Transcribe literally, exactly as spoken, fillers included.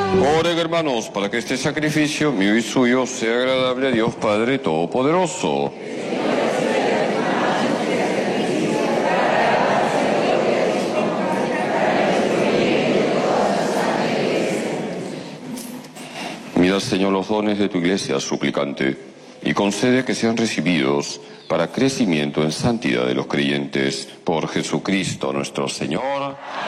Oren, hermanos, para que este sacrificio mío y suyo sea agradable a Dios Padre Todopoderoso. Mira, Señor, los dones de tu Iglesia suplicante, y concede que sean recibidos para crecimiento en santidad de los creyentes por Jesucristo nuestro Señor.